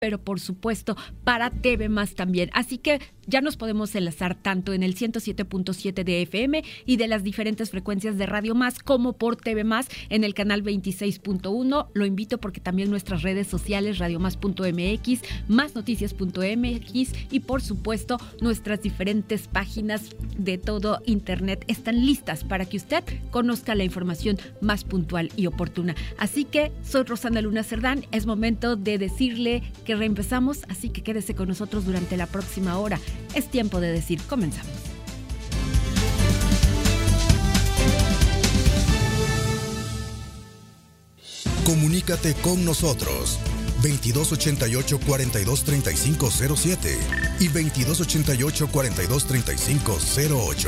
pero por supuesto para TV Más también. Así que ya nos podemos enlazar tanto en el 107.7 de FM y de las diferentes frecuencias de Radio Más como por TV Más en el canal 26.1. Lo invito porque también nuestras redes sociales, radiomás.mx, másnoticias.mx y por supuesto nuestras diferentes páginas de todo Internet están listas para que usted conozca la información más puntual y oportuna. Así que soy Rosana Luna Cerdán. Es momento de decirle que reempezamos, así que quédese con nosotros durante la próxima hora. Es tiempo de decir, comenzamos. Comunícate con nosotros 2288-423507 y 2288-423508.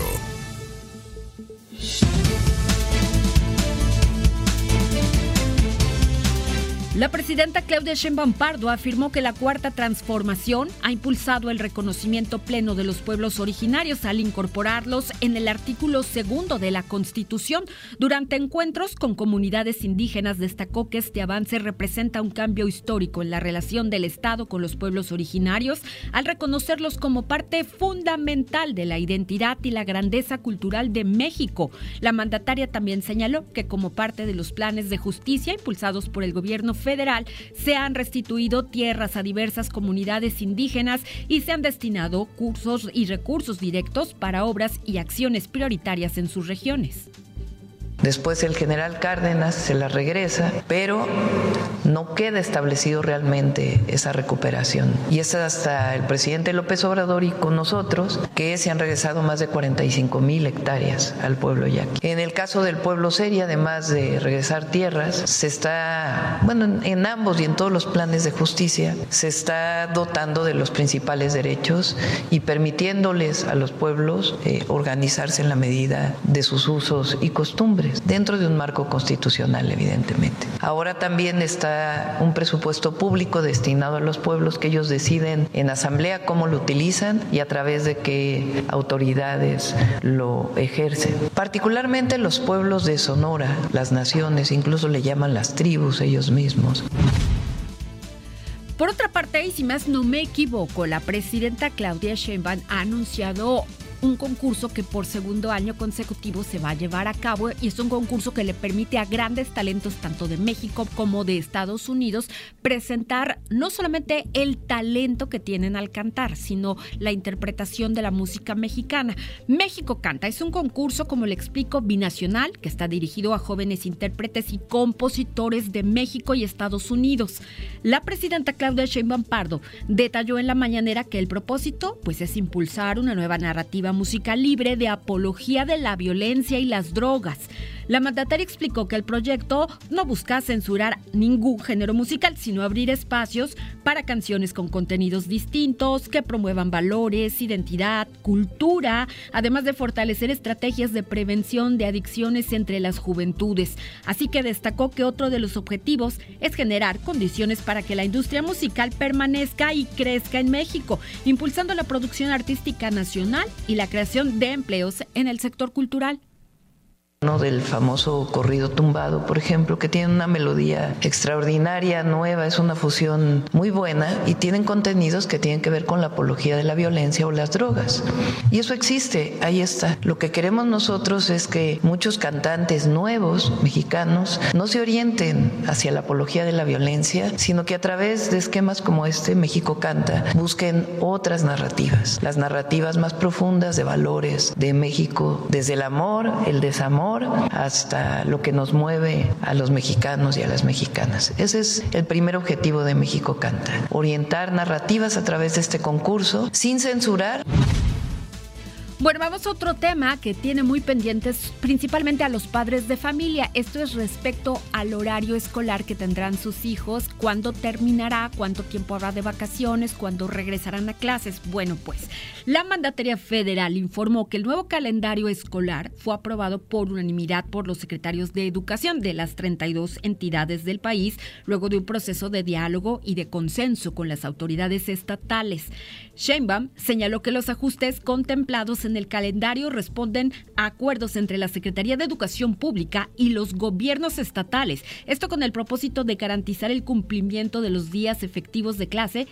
La presidenta Claudia Sheinbaum Pardo afirmó que la Cuarta Transformación ha impulsado el reconocimiento pleno de los pueblos originarios al incorporarlos en el artículo 2 de la Constitución. Durante encuentros con comunidades indígenas destacó que este avance representa un cambio histórico en la relación del Estado con los pueblos originarios al reconocerlos como parte fundamental de la identidad y la grandeza cultural de México. La mandataria también señaló que como parte de los planes de justicia impulsados por el gobierno federal, se han restituido tierras a diversas comunidades indígenas y se han destinado cursos y recursos directos para obras y acciones prioritarias en sus regiones. Después el general Cárdenas se la regresa, pero no queda establecido realmente esa recuperación. Y es hasta el presidente López Obrador y con nosotros que se han regresado más de 45,000 hectáreas al pueblo yaqui. En el caso del pueblo Seri, además de regresar tierras, se está, en ambos y en todos los planes de justicia, se está dotando de los principales derechos y permitiéndoles a los pueblos organizarse en la medida de sus usos y costumbres, dentro de un marco constitucional, evidentemente. Ahora también está un presupuesto público destinado a los pueblos que ellos deciden en asamblea cómo lo utilizan y a través de qué autoridades lo ejercen. Particularmente los pueblos de Sonora, las naciones, incluso le llaman las tribus ellos mismos. Por otra parte, y si más no me equivoco, la presidenta Claudia Sheinbaum ha anunciado un concurso que por segundo año consecutivo se va a llevar a cabo y es un concurso que le permite a grandes talentos tanto de México como de Estados Unidos presentar no solamente el talento que tienen al cantar, sino la interpretación de la música mexicana. México Canta es un concurso, como le explico, binacional que está dirigido a jóvenes intérpretes y compositores de México y Estados Unidos. La presidenta Claudia Sheinbaum Pardo detalló en la mañanera que el propósito es impulsar una nueva narrativa musical libre de apología de la violencia y las drogas. La mandataria explicó que el proyecto no busca censurar ningún género musical, sino abrir espacios para canciones con contenidos distintos, que promuevan valores, identidad, cultura, además de fortalecer estrategias de prevención de adicciones entre las juventudes. Así que destacó que otro de los objetivos es generar condiciones para que la industria musical permanezca y crezca en México, impulsando la producción artística nacional y la creación de empleos en el sector cultural. Del famoso corrido tumbado, por ejemplo, que tiene una melodía extraordinaria, nueva, es una fusión muy buena y tienen contenidos que tienen que ver con la apología de la violencia o las drogas. Y eso existe, ahí está. Lo que queremos nosotros es que muchos cantantes nuevos, mexicanos, no se orienten hacia la apología de la violencia, sino que a través de esquemas como este, México Canta, busquen otras narrativas, las narrativas más profundas de valores de México, desde el amor, el desamor, hasta lo que nos mueve a los mexicanos y a las mexicanas. Ese es el primer objetivo de México Canta, orientar narrativas a través de este concurso sin censurar. Bueno, vamos a otro tema que tiene muy pendientes principalmente a los padres de familia. Esto es respecto al horario escolar que tendrán sus hijos, cuándo terminará, cuánto tiempo habrá de vacaciones, cuándo regresarán a clases. Bueno, pues la mandataria federal informó que el nuevo calendario escolar fue aprobado por unanimidad por los secretarios de Educación de las 32 entidades del país, luego de un proceso de diálogo y de consenso con las autoridades estatales. Sheinbaum señaló que los ajustes contemplados en en el calendario responden a acuerdos entre la Secretaría de Educación Pública y los gobiernos estatales. Esto con el propósito de garantizar el cumplimiento de los días efectivos de clase